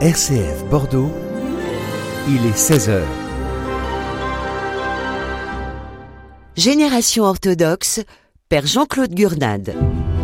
RCF Bordeaux, il est 16h. Génération orthodoxe, Père Jean-Claude Gurnade.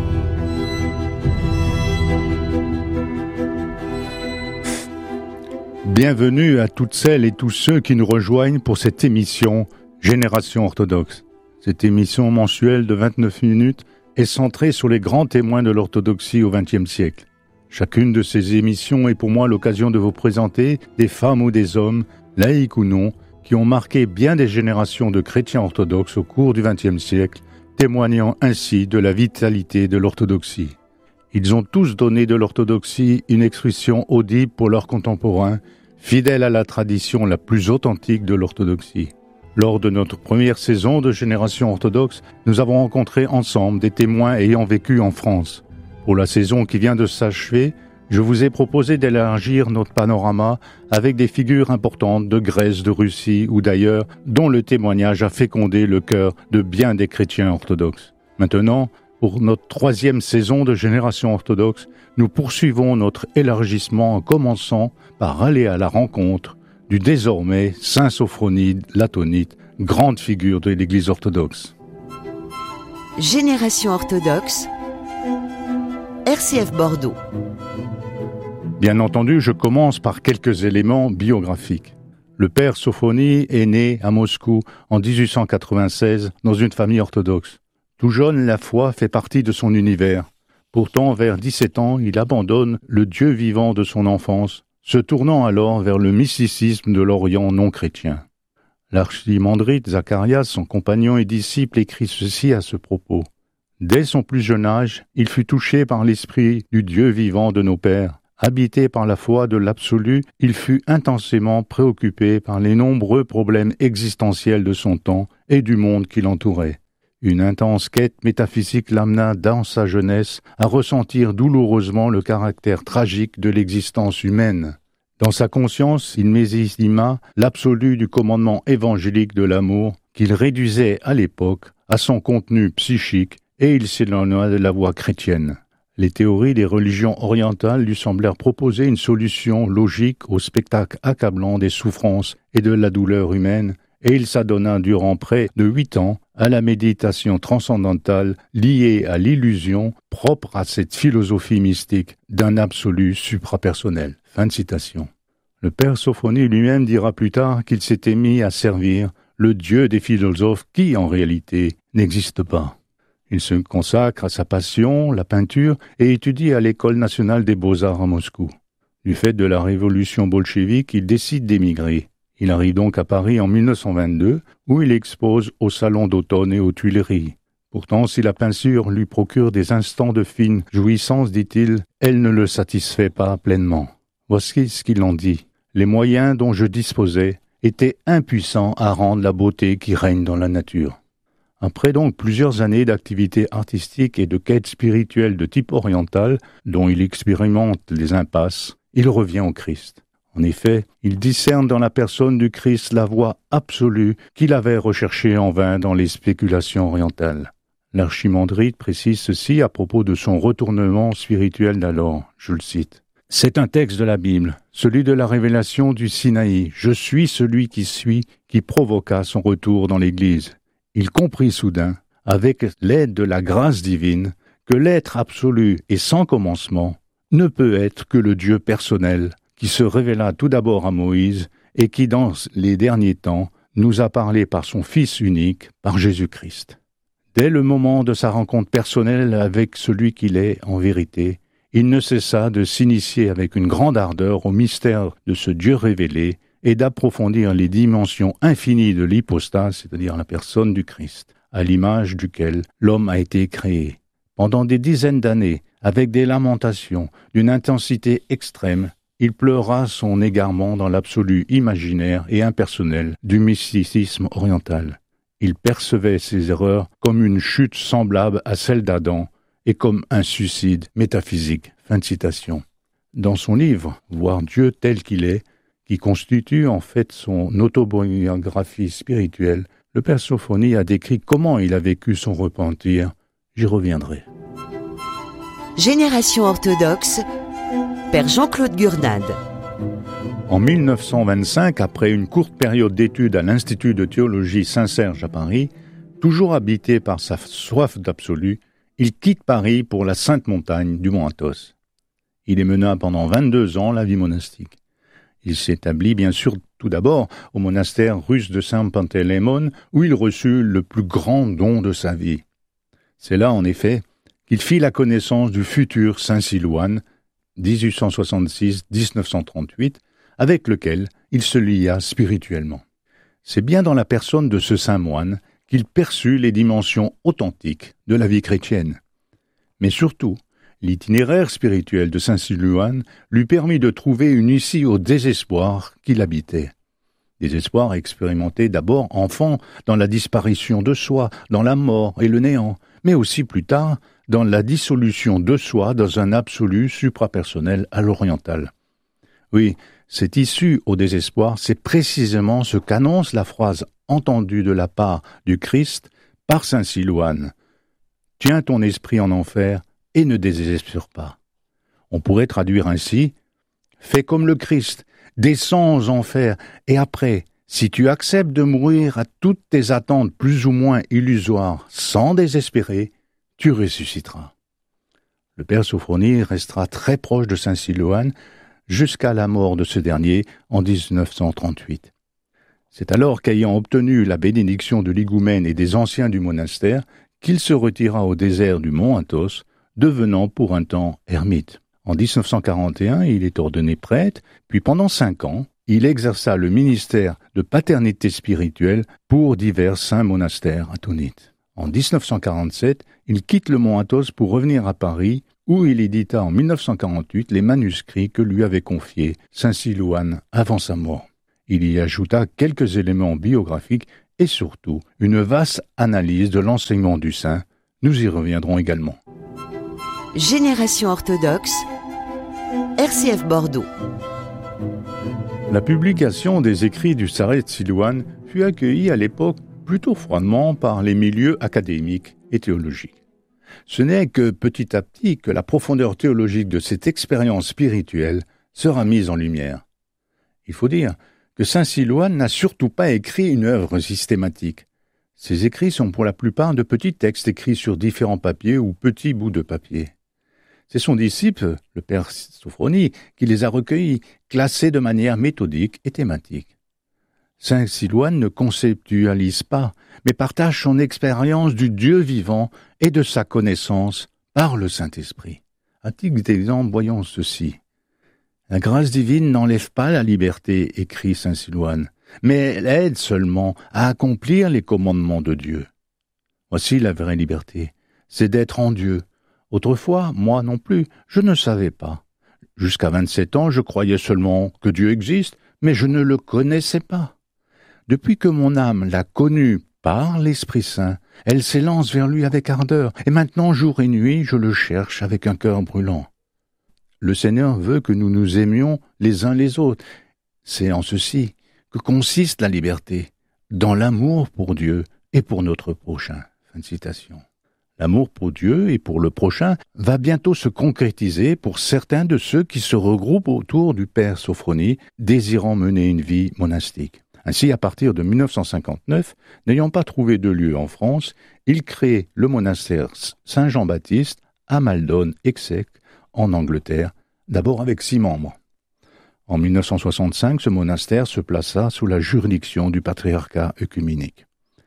Bienvenue à toutes celles et tous ceux qui nous rejoignent pour cette émission Génération orthodoxe. Cette émission mensuelle de 29 minutes est centrée sur les grands témoins de l'orthodoxie au XXe siècle. Chacune de ces émissions est pour moi l'occasion de vous présenter des femmes ou des hommes, laïcs ou non, qui ont marqué bien des générations de chrétiens orthodoxes au cours du XXe siècle, témoignant ainsi de la vitalité de l'orthodoxie. Ils ont tous donné de l'orthodoxie une expression audible pour leurs contemporains, fidèle à la tradition la plus authentique de l'orthodoxie. Lors de notre première saison de Génération orthodoxe, nous avons rencontré ensemble des témoins ayant vécu en France. Pour la saison qui vient de s'achever, je vous ai proposé d'élargir notre panorama avec des figures importantes de Grèce, de Russie ou d'ailleurs, dont le témoignage a fécondé le cœur de bien des chrétiens orthodoxes. Maintenant, pour notre troisième saison de Génération orthodoxe, nous poursuivons notre élargissement en commençant par aller à la rencontre du désormais Saint Sophronide l'Atonite, grande figure de l'Église orthodoxe. Génération orthodoxe, RCF Bordeaux. Bien entendu, je commence par quelques éléments biographiques. Le père Sophronie est né à Moscou en 1896 dans une famille orthodoxe. Tout jeune, la foi fait partie de son univers. Pourtant, vers 17 ans, il abandonne le Dieu vivant de son enfance, se tournant alors vers le mysticisme de l'Orient non chrétien. L'archimandrite Zacharias, son compagnon et disciple, écrit ceci à ce propos. Dès son plus jeune âge, il fut touché par l'esprit du Dieu vivant de nos pères. Habité par la foi de l'absolu, il fut intensément préoccupé par les nombreux problèmes existentiels de son temps et du monde qui l'entourait. Une intense quête métaphysique l'amena dans sa jeunesse à ressentir douloureusement le caractère tragique de l'existence humaine. Dans sa conscience, il mésestima l'absolu du commandement évangélique de l'amour qu'il réduisait à l'époque à son contenu psychique et il s'éloigna de la voie chrétienne. Les théories des religions orientales lui semblèrent proposer une solution logique au spectacle accablant des souffrances et de la douleur humaine, et il s'adonna durant près de 8 ans à la méditation transcendantale liée à l'illusion propre à cette philosophie mystique d'un absolu suprapersonnel. Fin de citation. Le père Sophronie lui-même dira plus tard qu'il s'était mis à servir le Dieu des philosophes qui, en réalité, n'existe pas. Il se consacre à sa passion, la peinture, et étudie à l'École nationale des beaux-arts à Moscou. Du fait de la révolution bolchevique, il décide d'émigrer. Il arrive donc à Paris en 1922, où il expose au Salon d'automne et aux Tuileries. Pourtant, si la peinture lui procure des instants de fine jouissance, dit-il, elle ne le satisfait pas pleinement. Voici ce qu'il en dit. Les moyens dont je disposais étaient impuissants à rendre la beauté qui règne dans la nature. Après donc plusieurs années d'activité artistique et de quête spirituelle de type oriental, dont il expérimente les impasses, il revient au Christ. En effet, il discerne dans la personne du Christ la voie absolue qu'il avait recherchée en vain dans les spéculations orientales. L'archimandrite précise ceci à propos de son retournement spirituel d'alors, je le cite. « C'est un texte de la Bible, celui de la révélation du Sinaï. Je suis celui qui provoqua son retour dans l'Église. Il comprit soudain, avec l'aide de la grâce divine, que l'être absolu et sans commencement ne peut être que le Dieu personnel, qui se révéla tout d'abord à Moïse et qui, dans les derniers temps, nous a parlé par son Fils unique, par Jésus-Christ. Dès le moment de sa rencontre personnelle avec celui qu'il est en vérité, il ne cessa de s'initier avec une grande ardeur au mystère de ce Dieu révélé et d'approfondir les dimensions infinies de l'hypostase, c'est-à-dire la personne du Christ, à l'image duquel l'homme a été créé. Pendant des dizaines d'années, avec des lamentations d'une intensité extrême, il pleura son égarement dans l'absolu imaginaire et impersonnel du mysticisme oriental. Il percevait ses erreurs comme une chute semblable à celle d'Adam et comme un suicide métaphysique. Fin de citation. Dans son livre « Voir Dieu tel qu'il est », qui constitue en fait son autobiographie spirituelle, le père Sophronie a décrit comment il a vécu son repentir. J'y reviendrai. Génération orthodoxe, Père Jean-Claude Gurnade. En 1925, après une courte période d'études à l'Institut de théologie Saint-Serge à Paris, toujours habité par sa soif d'absolu, il quitte Paris pour la sainte montagne du Mont Athos. Il y mena pendant 22 ans la vie monastique. Il s'établit bien sûr tout d'abord au monastère russe de Saint-Pantélémon, où il reçut le plus grand don de sa vie. C'est là, en effet, qu'il fit la connaissance du futur Saint Silouane, 1866-1938, avec lequel il se lia spirituellement. C'est bien dans la personne de ce saint moine qu'il perçut les dimensions authentiques de la vie chrétienne. Mais surtout, l'itinéraire spirituel de saint Silouane lui permit de trouver une issue au désespoir qu'il habitait. Désespoir expérimenté d'abord enfant dans la disparition de soi, dans la mort et le néant, mais aussi plus tard dans la dissolution de soi dans un absolu suprapersonnel à l'oriental. Oui, cette issue au désespoir, c'est précisément ce qu'annonce la phrase entendue de la part du Christ par saint Silouane. « Tiens ton esprit en enfer et ne désespère pas. » On pourrait traduire ainsi « Fais comme le Christ, descends aux enfers, et après, si tu acceptes de mourir à toutes tes attentes plus ou moins illusoires, sans désespérer, tu ressusciteras. » Le père Sophrony restera très proche de saint Silouane jusqu'à la mort de ce dernier en 1938. C'est alors qu'ayant obtenu la bénédiction de l'higoumène et des anciens du monastère, qu'il se retira au désert du Mont Athos, devenant pour un temps ermite. En 1941, il est ordonné prêtre, puis pendant 5 ans, il exerça le ministère de paternité spirituelle pour divers saints monastères attonites. En 1947, il quitte le Mont Athos pour revenir à Paris, où il édita en 1948 les manuscrits que lui avait confiés saint Silouane avant sa mort. Il y ajouta quelques éléments biographiques et surtout une vaste analyse de l'enseignement du saint. Nous y reviendrons également. Génération orthodoxe, RCF Bordeaux. La publication des écrits du Saret Silouane fut accueillie à l'époque plutôt froidement par les milieux académiques et théologiques. Ce n'est que petit à petit que la profondeur théologique de cette expérience spirituelle sera mise en lumière. Il faut dire que saint Silouane n'a surtout pas écrit une œuvre systématique. Ses écrits sont pour la plupart de petits textes écrits sur différents papiers ou petits bouts de papier. C'est son disciple, le père Sophrony, qui les a recueillis, classés de manière méthodique et thématique. Saint Silouane ne conceptualise pas, mais partage son expérience du Dieu vivant et de sa connaissance par le Saint-Esprit. À titre d'exemple, voyons ceci. La grâce divine n'enlève pas la liberté, écrit saint Silouane, mais elle aide seulement à accomplir les commandements de Dieu. Voici la vraie liberté, c'est d'être en Dieu. Autrefois, moi non plus, je ne savais pas. Jusqu'à 27 ans, je croyais seulement que Dieu existe, mais je ne le connaissais pas. Depuis que mon âme l'a connu par l'Esprit Saint, elle s'élance vers lui avec ardeur, et maintenant, jour et nuit, je le cherche avec un cœur brûlant. Le Seigneur veut que nous nous aimions les uns les autres. C'est en ceci que consiste la liberté, dans l'amour pour Dieu et pour notre prochain. Fin de citation. L'amour pour Dieu et pour le prochain va bientôt se concrétiser pour certains de ceux qui se regroupent autour du père Sophrony, désirant mener une vie monastique. Ainsi, à partir de 1959, n'ayant pas trouvé de lieu en France, il crée le monastère Saint-Jean-Baptiste à Maldon, Exec, en Angleterre, d'abord avec 6 membres. En 1965, ce monastère se plaça sous la juridiction du patriarcat œcuménique.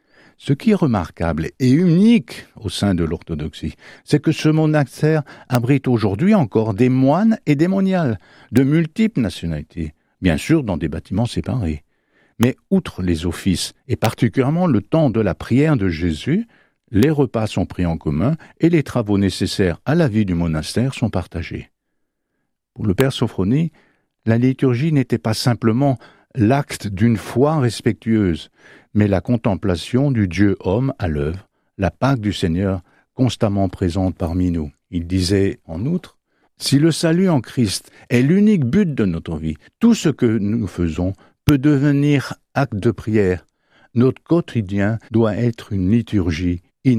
Ce qui est remarquable et unique au sein de l'orthodoxie, c'est que ce monastère abrite aujourd'hui encore des moines et des moniales de multiples nationalités, bien sûr dans des bâtiments séparés. Mais outre les offices, et particulièrement le temps de la prière de Jésus, les repas sont pris en commun et les travaux nécessaires à la vie du monastère sont partagés. Pour le père Sophrony, la liturgie n'était pas simplement l'acte d'une foi respectueuse, mais la contemplation du Dieu-homme à l'œuvre, la Pâque du Seigneur constamment présente parmi nous. Il disait en outre, « Si le salut en Christ est l'unique but de notre vie, tout ce que nous faisons peut devenir acte de prière. Notre quotidien doit être une liturgie ininterrompue. »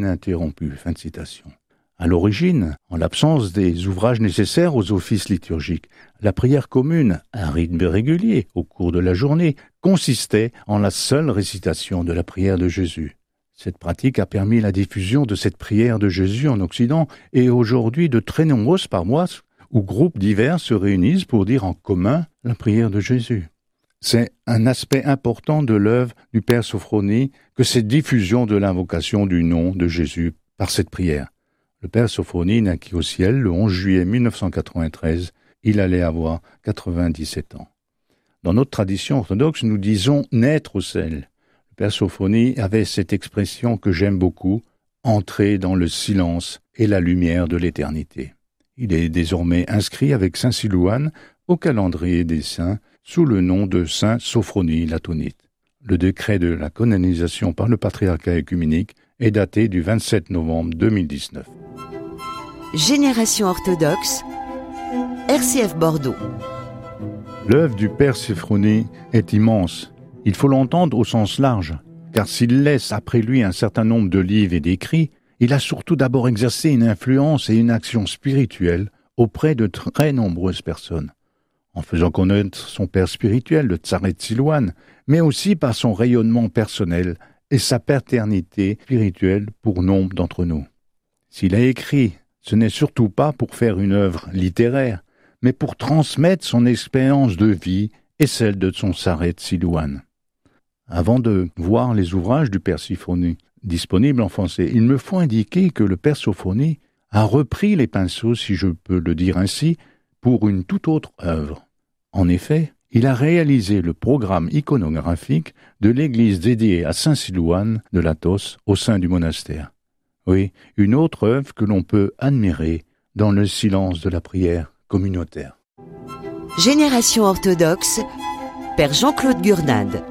Fin de citation. À l'origine, en l'absence des ouvrages nécessaires aux offices liturgiques, la prière commune, à un rythme régulier au cours de la journée, consistait en la seule récitation de la prière de Jésus. Cette pratique a permis la diffusion de cette prière de Jésus en Occident et aujourd'hui de très nombreuses paroisses où groupes divers se réunissent pour dire en commun la prière de Jésus. C'est un aspect important de l'œuvre du Père Sophrony que cette diffusion de l'invocation du nom de Jésus par cette prière. Le Père Sophrony naquit au ciel le 11 juillet 1993. Il allait avoir 97 ans. Dans notre tradition orthodoxe, nous disons « naître au ciel ». Le Père Sophrony avait cette expression que j'aime beaucoup, « entrer dans le silence et la lumière de l'éternité ». Il est désormais inscrit avec saint Silouane au calendrier des saints sous le nom de saint Sophrony l'Atonite. Le décret de la canonisation par le patriarcat œcuménique est daté du 27 novembre 2019. Génération orthodoxe, RCF Bordeaux. L'œuvre du Père Sophrony est immense. Il faut l'entendre au sens large, car s'il laisse après lui un certain nombre de livres et d'écrits, il a surtout d'abord exercé une influence et une action spirituelle auprès de très nombreuses personnes, en faisant connaître son père spirituel, le Tsaret Silouane, mais aussi par son rayonnement personnel et sa paternité spirituelle pour nombre d'entre nous. S'il a écrit, ce n'est surtout pas pour faire une œuvre littéraire, mais pour transmettre son expérience de vie et celle de son Tsaret Silouane. Avant de voir les ouvrages du Père Sophrony disponibles en français, il me faut indiquer que le Père Sophrony a repris les pinceaux, si je peux le dire ainsi, pour une toute autre œuvre. En effet, il a réalisé le programme iconographique de l'église dédiée à saint Silouane de Latos au sein du monastère. Oui, une autre œuvre que l'on peut admirer dans le silence de la prière communautaire. Génération orthodoxe, Père Jean-Claude Gurnade.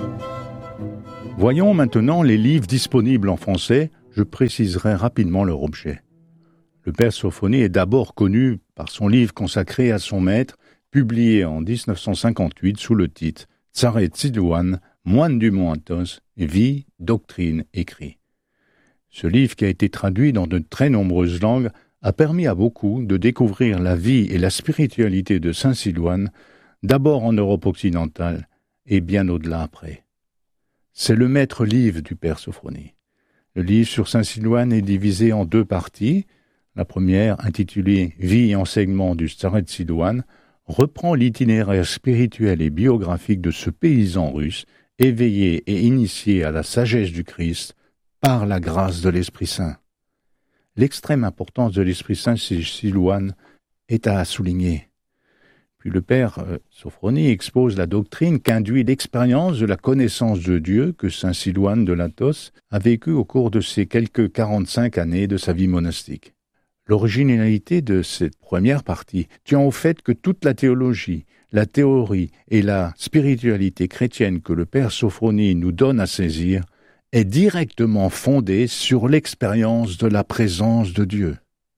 Voyons maintenant les livres disponibles en français, je préciserai rapidement leur objet. Le Père Sophrony est d'abord connu par son livre consacré à son maître, publié en 1958 sous le titre « Tsaret Silouane, moine du Mont Athos, vie, doctrine, écrit ». Ce livre, qui a été traduit dans de très nombreuses langues, a permis à beaucoup de découvrir la vie et la spiritualité de saint Silouane, d'abord en Europe occidentale et bien au-delà après. C'est le maître livre du Père Sophrony. Le livre sur saint Silouane est divisé en deux parties. La première, intitulée « Vie et enseignement du Tsaret Silouane », reprend l'itinéraire spirituel et biographique de ce paysan russe, éveillé et initié à la sagesse du Christ par la grâce de l'Esprit Saint. L'extrême importance de l'Esprit Saint chez Silouane est à souligner. Puis le Père Sophrony expose la doctrine qu'induit l'expérience de la connaissance de Dieu que saint Silouane de Latos a vécue au cours de ces quelques 45 années de sa vie monastique. L'originalité de cette première partie tient au fait que toute la théologie, la théorie et la spiritualité chrétienne que le Père Sophrony nous donne à saisir est directement fondée sur l'expérience de la présence de Dieu.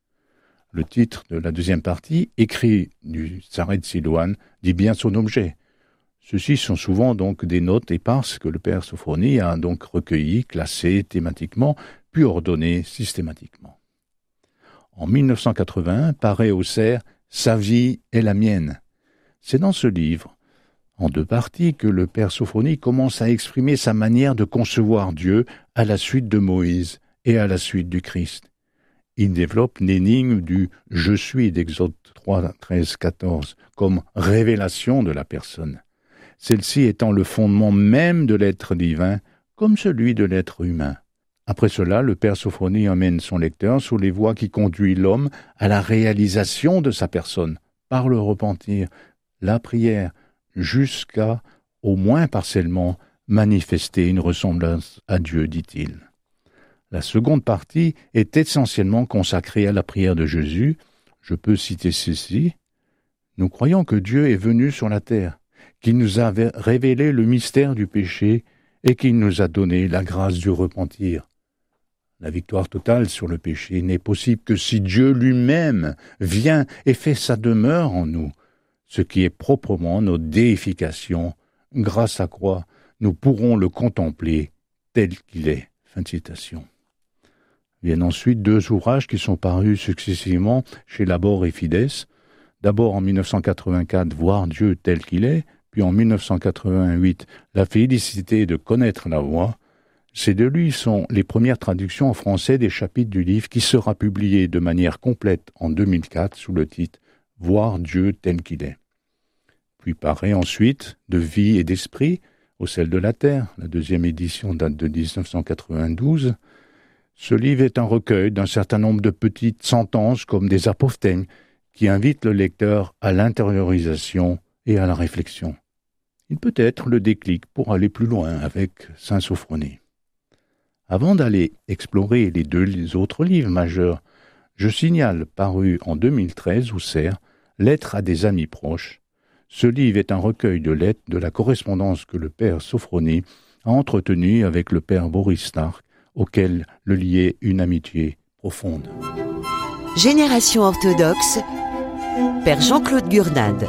Le titre de la deuxième partie, écrit du Tsaret Silouane, dit bien son objet. Ceux-ci sont souvent donc des notes éparses que le Père Sophrony a donc recueillies, classées thématiquement, puis ordonnées systématiquement. En 1981, paraît au Cerf « Sa vie est la mienne ». C'est dans ce livre, en deux parties, que le Père Sophrony commence à exprimer sa manière de concevoir Dieu à la suite de Moïse et à la suite du Christ. Il développe l'énigme du « Je suis » d'Exode 3, 13, 14 comme révélation de la personne, celle-ci étant le fondement même de l'être divin comme celui de l'être humain. Après cela, le Père Sophrony emmène son lecteur sur les voies qui conduisent l'homme à la réalisation de sa personne, par le repentir, la prière, jusqu'à, au moins partiellement, manifester une ressemblance à Dieu, dit-il. La seconde partie est essentiellement consacrée à la prière de Jésus. Je peux citer ceci. Nous croyons que Dieu est venu sur la terre, qu'il nous a révélé le mystère du péché et qu'il nous a donné la grâce du repentir. La victoire totale sur le péché n'est possible que si Dieu lui-même vient et fait sa demeure en nous, ce qui est proprement notre déification. Grâce à quoi nous pourrons le contempler tel qu'il est. Fin de citation. Viennent ensuite 2 ouvrages qui sont parus successivement chez Labor et Fides. D'abord en 1984, Voir Dieu tel qu'il est, puis en 1988, La félicité de connaître la voix. Ces 2 livres sont les premières traductions en français des chapitres du livre qui sera publié de manière complète en 2004 sous le titre « Voir Dieu tel qu'il est ». Puis paraît ensuite « De vie et d'esprit » au sel de la terre. La 2e édition date de 1992. Ce livre est un recueil d'un certain nombre de petites sentences comme des apophthegmes qui invitent le lecteur à l'intériorisation et à la réflexion. Il peut être le déclic pour aller plus loin avec Saint Sophronie. Avant d'aller explorer les 2 autres livres majeurs, je signale, paru en 2013 au CERF, Lettres à des amis proches. Ce livre est un recueil de lettres de la correspondance que le père Sophronie a entretenue avec le père Boris Stark, auquel le liait une amitié profonde. Génération orthodoxe, Père Jean-Claude Gurnade.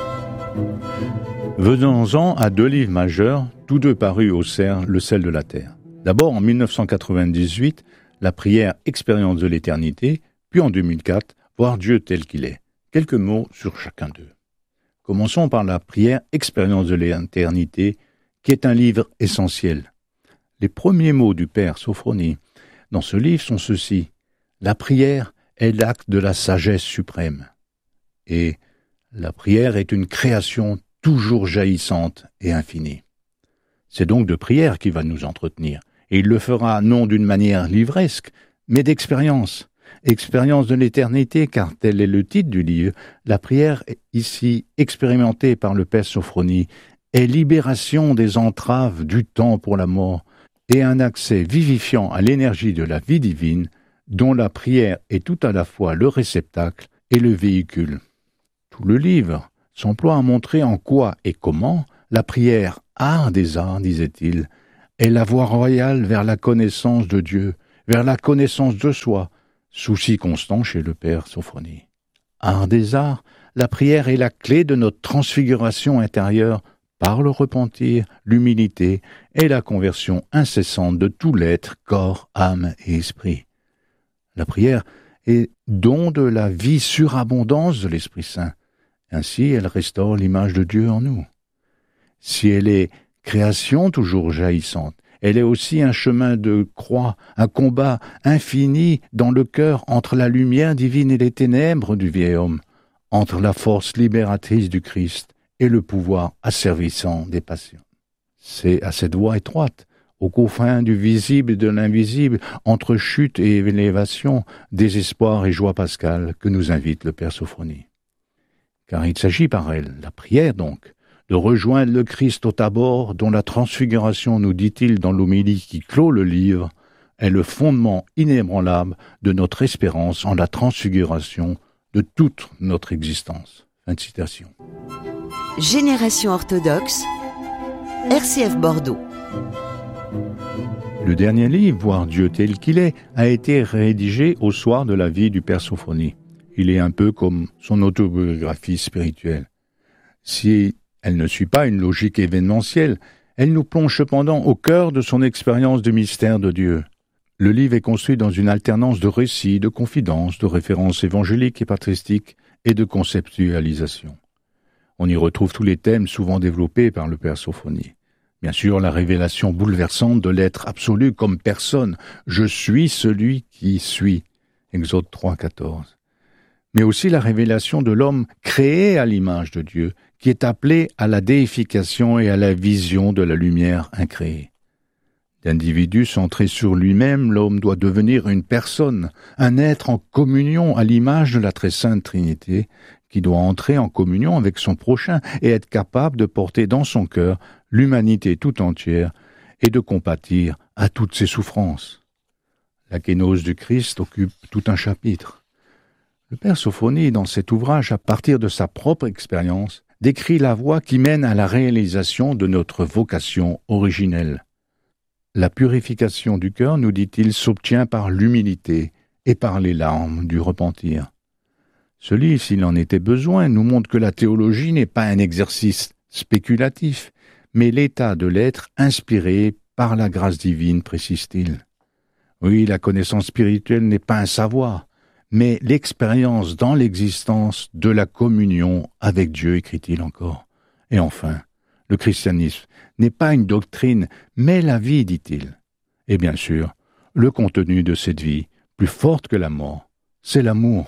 Venons-en à 2 livres majeurs, tous 2 parus au CERF, Le sel de la terre. D'abord en 1998, La prière expérience de l'éternité, puis en 2004, Voir Dieu tel qu'il est. Quelques mots sur chacun d'eux. Commençons par la prière expérience de l'éternité, qui est un livre essentiel. Les premiers mots du père Sophronie dans ce livre sont ceux-ci. La prière est l'acte de la sagesse suprême. Et la prière est une création toujours jaillissante et infinie. C'est donc de prière qu'il va nous entretenir. Et il le fera non d'une manière livresque, mais d'expérience. Expérience de l'éternité, car tel est le titre du livre. La prière, ici expérimentée par le père Sophronie, est libération des entraves du temps pour la mort et un accès vivifiant à l'énergie de la vie divine, dont la prière est tout à la fois le réceptacle et le véhicule. Tout le livre s'emploie à montrer en quoi et comment la prière, art des arts, disait-il, est la voie royale vers la connaissance de Dieu, vers la connaissance de soi, souci constant chez le père Sophronie. Art des arts, la prière est la clé de notre transfiguration intérieure par le repentir, l'humilité et la conversion incessante de tout l'être, corps, âme et esprit. La prière est don de la vie surabondance de l'Esprit Saint. Ainsi, elle restaure l'image de Dieu en nous. Si elle est création toujours jaillissante, elle est aussi un chemin de croix, un combat infini dans le cœur entre la lumière divine et les ténèbres du vieil homme, entre la force libératrice du Christ et le pouvoir asservissant des passions. C'est à cette voie étroite, aux confins du visible et de l'invisible, entre chute et élévation, désespoir et joie pascale, que nous invite le père Sophronie. Car il s'agit par elle, la prière donc, de rejoindre le Christ au Tabor, dont la transfiguration, nous dit-il dans l'homélie qui clôt le livre, est le fondement inébranlable de notre espérance en la transfiguration de toute notre existence. Fin de citation. Génération orthodoxe, RCF Bordeaux. Le dernier livre, Voir Dieu tel qu'il est, a été rédigé au soir de la vie du père Sophronie. Il est un peu comme son autobiographie spirituelle. Si elle ne suit pas une logique événementielle, elle nous plonge cependant au cœur de son expérience du mystère de Dieu. Le livre est construit dans une alternance de récits, de confidences, de références évangéliques et patristiques et de conceptualisation. On y retrouve tous les thèmes souvent développés par le père Sophronie. Bien sûr, la révélation bouleversante de l'être absolu comme personne. Je suis celui qui suis. Exode 3, 14. Mais aussi la révélation de l'homme créé à l'image de Dieu, qui est appelé à la déification et à la vision de la lumière incréée. D'individu centré sur lui-même, l'homme doit devenir une personne, un être en communion à l'image de la très sainte Trinité, qui doit entrer en communion avec son prochain et être capable de porter dans son cœur l'humanité tout entière et de compatir à toutes ses souffrances. La kénose du Christ occupe tout un chapitre. Le père Sophronie, dans cet ouvrage, à partir de sa propre expérience, décrit la voie qui mène à la réalisation de notre vocation originelle. La purification du cœur, nous dit-il, s'obtient par l'humilité et par les larmes du repentir. Ce livre, s'il en était besoin, nous montre que la théologie n'est pas un exercice spéculatif, mais l'état de l'être inspiré par la grâce divine, précise-t-il. Oui, la connaissance spirituelle n'est pas un savoir, mais l'expérience dans l'existence de la communion avec Dieu, écrit-il encore. Et enfin, le christianisme n'est pas une doctrine, mais la vie, dit-il. Et bien sûr, le contenu de cette vie, plus forte que la mort, c'est l'amour.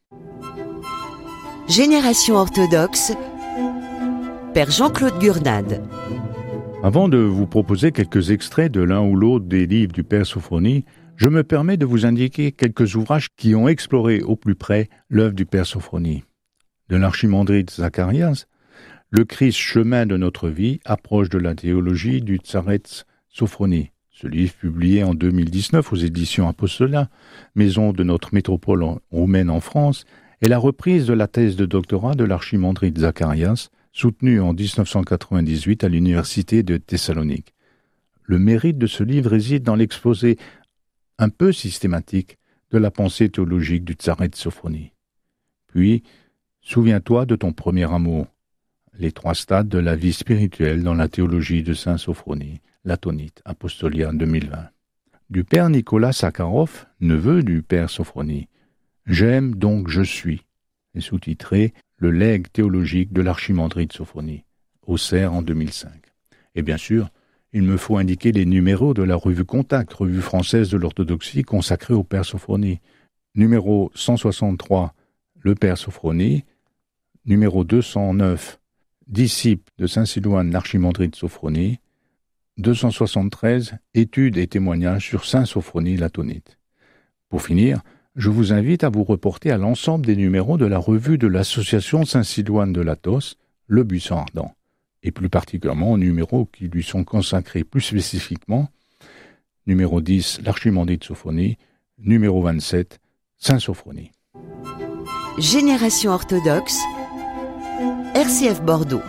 Génération orthodoxe, Père Jean-Claude Gurnade. Avant de vous proposer quelques extraits de l'un ou l'autre des livres du Père Sophronie, je me permets de vous indiquer quelques ouvrages qui ont exploré au plus près l'œuvre du Père Sophronie. De l'archimandrite Zacharias, Le Christ, chemin de notre vie, approche de la théologie du Tsaretz Sophronie. Ce livre, publié en 2019 aux éditions Apostolat, maison de notre métropole roumaine en France, est la reprise de la thèse de doctorat de l'archimandrite Zacharias, soutenue en 1998 à l'université de Thessalonique. Le mérite de ce livre réside dans l'exposé un peu systématique de la pensée théologique du Tsaretz Sophronie. Puis, souviens-toi de ton premier amour. Les 3 stades de la vie spirituelle dans la théologie de Saint Sophronie, Latonite, Apostolia 2020. Du Père Nicolas Sakharov, neveu du Père Sophronie. J'aime donc je suis, est sous-titré Le legs théologique de l'archimandrite Sophronie, Auxerre en 2005. Et bien sûr, il me faut indiquer les numéros de la revue Contact, revue française de l'orthodoxie consacrée au Père Sophronie. Numéro 163, Le Père Sophronie. Numéro 209, Disciple de Saint-Silouane, l'archimandrite Sophronie. 273, Études et témoignages sur Saint Sophronie Latonite. Pour finir, je vous invite à vous reporter à l'ensemble des numéros de la revue de l'association Saint-Silouane de l'Athos, Le Buisson Ardent, et plus particulièrement aux numéros qui lui sont consacrés plus spécifiquement. Numéro 10, l'Archimandrite Sophronie. Numéro 27, Saint Sophronie. Génération orthodoxe, RCF Bordeaux.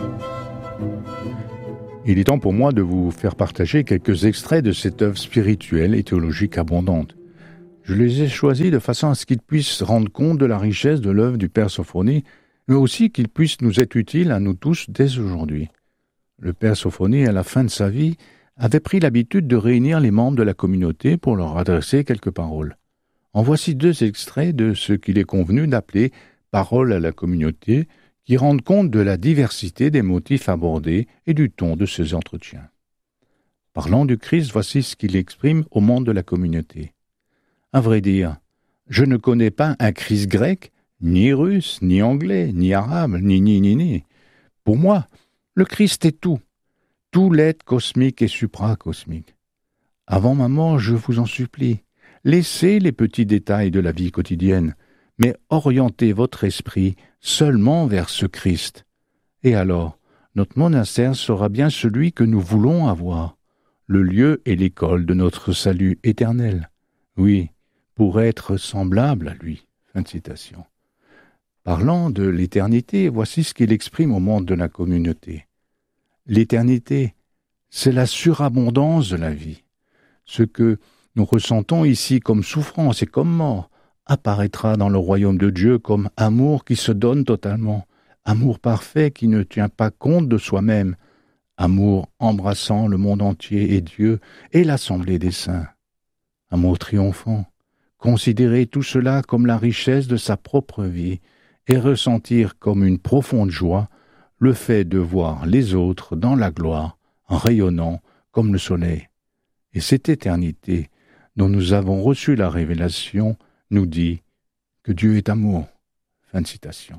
Il est temps pour moi de vous faire partager quelques extraits de cette œuvre spirituelle et théologique abondante. Je les ai choisis de façon à ce qu'ils puissent rendre compte de la richesse de l'œuvre du Père Sophronie, mais aussi qu'ils puissent nous être utiles à nous tous dès aujourd'hui. Le Père Sophronie, à la fin de sa vie, avait pris l'habitude de réunir les membres de la communauté pour leur adresser quelques paroles. En voici 2 extraits de ce qu'il est convenu d'appeler « paroles à la communauté », qui rendent compte de la diversité des motifs abordés et du ton de ces entretiens. Parlant du Christ, voici ce qu'il exprime aux membres de la communauté. À vrai dire, je ne connais pas un Christ grec, ni russe, ni anglais, ni arabe, ni. Pour moi, le Christ est tout l'être cosmique et supracosmique. Avant ma mort, je vous en supplie, laissez les petits détails de la vie quotidienne, mais orientez votre esprit seulement vers ce Christ. Et alors, notre monastère sera bien celui que nous voulons avoir, le lieu et l'école de notre salut éternel. Oui, pour être semblable à lui. » Fin de citation. Parlant de l'éternité, voici ce qu'il exprime au monde de la communauté. L'éternité, c'est la surabondance de la vie. Ce que nous ressentons ici comme souffrance et comme mort apparaîtra dans le royaume de Dieu comme amour qui se donne totalement, amour parfait qui ne tient pas compte de soi-même, amour embrassant le monde entier et Dieu et l'assemblée des saints. Amour triomphant, considérer tout cela comme la richesse de sa propre vie et ressentir comme une profonde joie le fait de voir les autres dans la gloire, en rayonnant comme le soleil. Et cette éternité dont nous avons reçu la révélation nous dit que Dieu est amour. Fin de citation.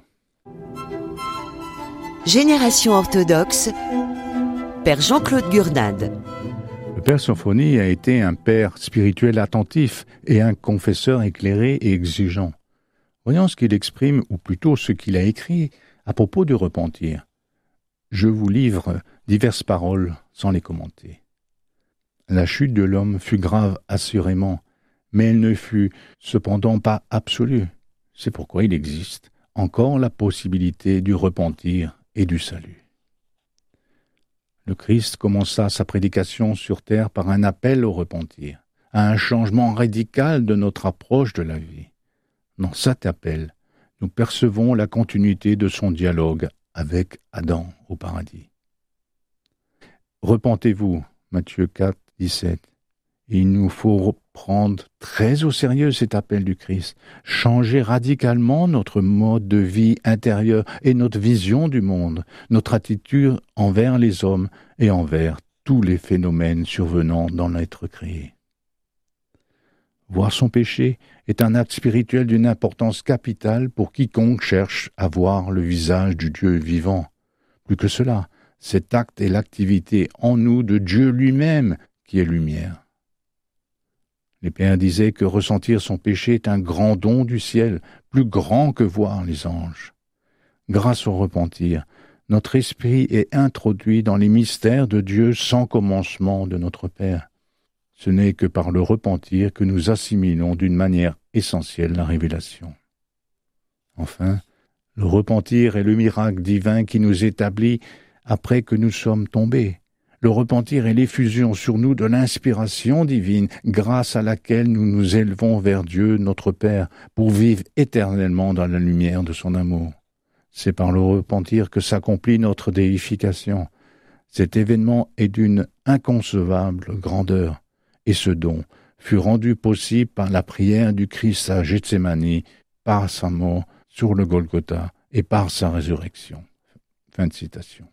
Génération orthodoxe, Père Jean-Claude Gurnade. Le Père Sophronie a été un père spirituel attentif et un confesseur éclairé et exigeant. Voyons ce qu'il exprime, ou plutôt ce qu'il a écrit à propos du repentir. Je vous livre diverses paroles sans les commenter. La chute de l'homme fut grave assurément, mais elle ne fut cependant pas absolue. C'est pourquoi il existe encore la possibilité du repentir et du salut. Le Christ commença sa prédication sur terre par un appel au repentir, à un changement radical de notre approche de la vie. Dans cet appel, nous percevons la continuité de son dialogue avec Adam au paradis. Repentez-vous, Matthieu 4, 17. Il nous faut prendre très au sérieux cet appel du Christ, changer radicalement notre mode de vie intérieur et notre vision du monde, notre attitude envers les hommes et envers tous les phénomènes survenant dans l'être créé. Voir son péché est un acte spirituel d'une importance capitale pour quiconque cherche à voir le visage du Dieu vivant. Plus que cela, cet acte est l'activité en nous de Dieu lui-même qui est lumière. Les pères disaient que ressentir son péché est un grand don du ciel, plus grand que voir les anges. Grâce au repentir, notre esprit est introduit dans les mystères de Dieu sans commencement de notre Père. Ce n'est que par le repentir que nous assimilons d'une manière essentielle la révélation. Enfin, le repentir est le miracle divin qui nous établit après que nous sommes tombés. Le repentir est l'effusion sur nous de l'inspiration divine, grâce à laquelle nous nous élevons vers Dieu, notre Père, pour vivre éternellement dans la lumière de son amour. C'est par le repentir que s'accomplit notre déification. Cet événement est d'une inconcevable grandeur, et ce don fut rendu possible par la prière du Christ à Gethsémani, par sa mort sur le Golgotha et par sa résurrection. Fin de citation.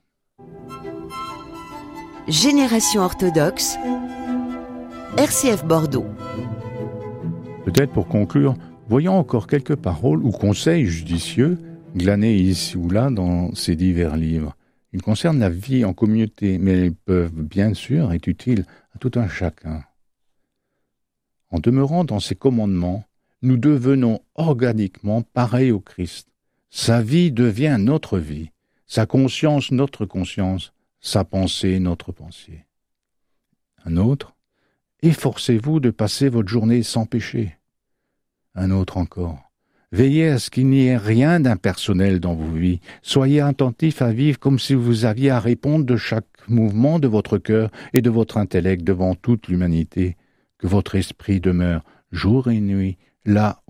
Génération orthodoxe, RCF Bordeaux. Peut-être pour conclure, voyons encore quelques paroles ou conseils judicieux glanés ici ou là dans ces divers livres. Ils concernent la vie en communauté, mais ils peuvent bien sûr être utiles à tout un chacun. En demeurant dans ces commandements, nous devenons organiquement pareils au Christ. Sa vie devient notre vie, sa conscience notre conscience, sa pensée notre pensée. Un autre, efforcez-vous de passer votre journée sans péché. Un autre encore, veillez à ce qu'il n'y ait rien d'impersonnel dans vos vies. Soyez attentifs à vivre comme si vous aviez à répondre de chaque mouvement de votre cœur et de votre intellect devant toute l'humanité. Que votre esprit demeure jour et nuit là